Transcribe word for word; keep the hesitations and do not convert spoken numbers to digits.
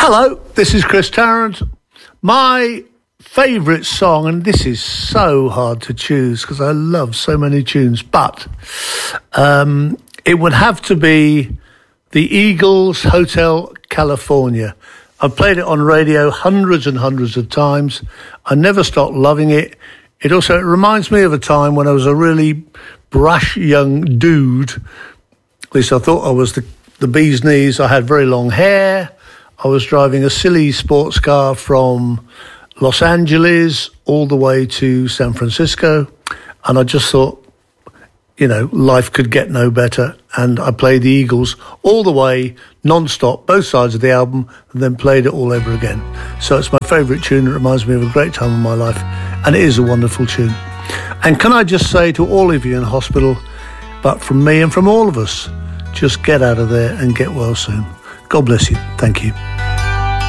Hello, this is Chris Tarrant. My favourite song, and this is so hard to choose because I love so many tunes, but um, it would have to be the Eagles' Hotel California. I've played it on radio hundreds and hundreds of times. I never stopped loving it. It also it reminds me of a time when I was a really brash young dude. At least I thought I was the, the bee's knees. I had very long hair. I was driving a silly sports car from Los Angeles all the way to San Francisco. And I just thought, you know, life could get no better. And I played the Eagles all the way, non-stop, both sides of the album, and then played it all over again. So it's my favourite tune. It reminds me of a great time in my life. And it is a wonderful tune. And can I just say to all of you in hospital, but from me and from all of us, just get out of there and get well soon. God bless you. Thank you.